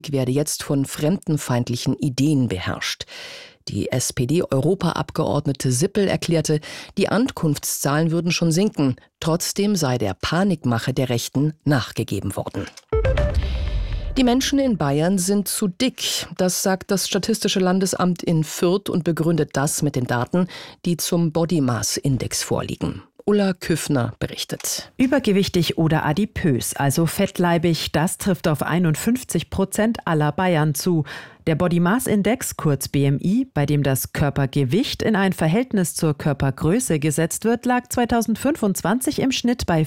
werde jetzt von fremdenfeindlichen Ideen beherrscht. Die SPD-Europaabgeordnete Sippel erklärte, die Ankunftszahlen würden schon sinken. Trotzdem sei der Panikmache der Rechten nachgegeben worden. Die Menschen in Bayern sind zu dick. Das sagt das Statistische Landesamt in Fürth und begründet das mit den Daten, die zum Body Mass Index vorliegen. Ulla Küffner berichtet. Übergewichtig oder adipös, also fettleibig, das trifft auf 51% aller Bayern zu. Der Body Mass Index, kurz BMI, bei dem das Körpergewicht in ein Verhältnis zur Körpergröße gesetzt wird, lag 2025 im Schnitt bei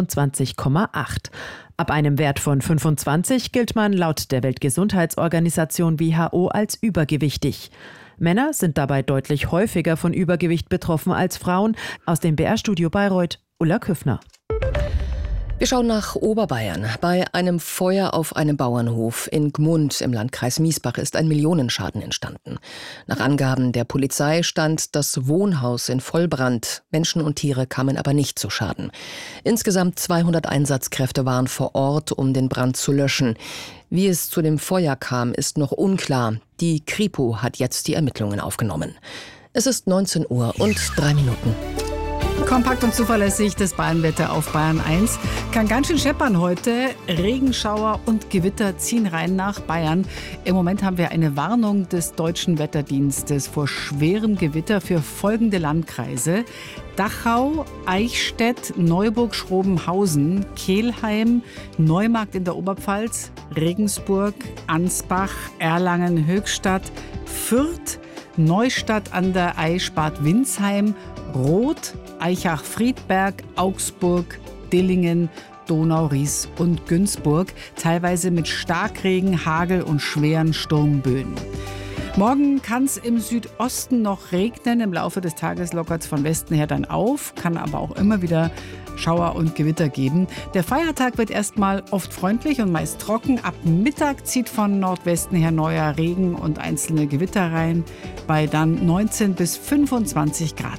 25,8. Ab einem Wert von 25 gilt man laut der Weltgesundheitsorganisation WHO als übergewichtig. Männer sind dabei deutlich häufiger von Übergewicht betroffen als Frauen. Aus dem BR-Studio Bayreuth, Ulla Küffner. Wir schauen nach Oberbayern. Bei einem Feuer auf einem Bauernhof in Gmund im Landkreis Miesbach ist ein Millionenschaden entstanden. Nach Angaben der Polizei stand das Wohnhaus in Vollbrand. Menschen und Tiere kamen aber nicht zu Schaden. Insgesamt 200 Einsatzkräfte waren vor Ort, um den Brand zu löschen. Wie es zu dem Feuer kam, ist noch unklar. Die Kripo hat jetzt die Ermittlungen aufgenommen. Es ist 19 Uhr und 3 Minuten. Kompakt und zuverlässig das Bayernwetter auf Bayern 1. Kann ganz schön scheppern heute. Regenschauer und Gewitter ziehen rein nach Bayern. Im Moment haben wir eine Warnung des Deutschen Wetterdienstes vor schwerem Gewitter für folgende Landkreise: Dachau, Eichstätt, Neuburg-Schrobenhausen, Kelheim, Neumarkt in der Oberpfalz, Regensburg, Ansbach, Erlangen, Höchstadt, Fürth, Neustadt an der Aisch, Bad Windsheim, Roth, Aichach-Friedberg, Augsburg, Dillingen, Donau-Ries und Günzburg, teilweise mit Starkregen, Hagel und schweren Sturmböen. Morgen kann es im Südosten noch regnen, im Laufe des Tages lockert es von Westen her dann auf, kann aber auch immer wieder Schauer und Gewitter geben. Der Feiertag wird erstmal oft freundlich und meist trocken. Ab Mittag zieht von Nordwesten her neuer Regen und einzelne Gewitter rein, bei dann 19 bis 25 Grad.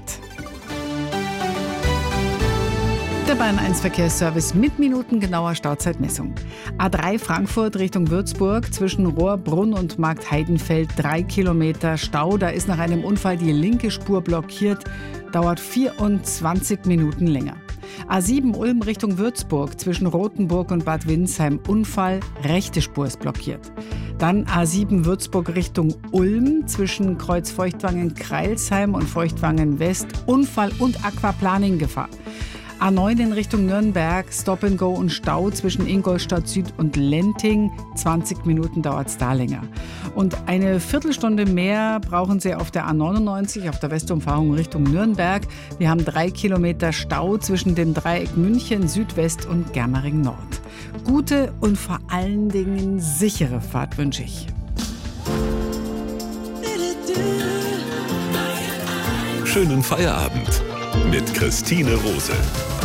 Der Bayern 1 Verkehrsservice mit minutengenauer Stauzeitmessung. A3 Frankfurt Richtung Würzburg zwischen Rohrbrunn und Markt Heidenfeld 3 Kilometer Stau. Da ist nach einem Unfall die linke Spur blockiert, dauert 24 Minuten länger. A7 Ulm Richtung Würzburg zwischen Rothenburg und Bad Windsheim Unfall, rechte Spur ist blockiert. Dann A7 Würzburg Richtung Ulm zwischen Kreuz Feuchtwangen-Kreilsheim und Feuchtwangen-West Unfall und Aquaplaning-Gefahr. A9 in Richtung Nürnberg, Stop-and-Go und Stau zwischen Ingolstadt Süd und Lenting. 20 Minuten dauert es da länger. Und eine Viertelstunde mehr brauchen Sie auf der A99, auf der Westumfahrung Richtung Nürnberg. Wir haben 3 Kilometer Stau zwischen dem Dreieck München, Südwest und Germering Nord. Gute und vor allen Dingen sichere Fahrt wünsche ich. Schönen Feierabend mit Christine Rose.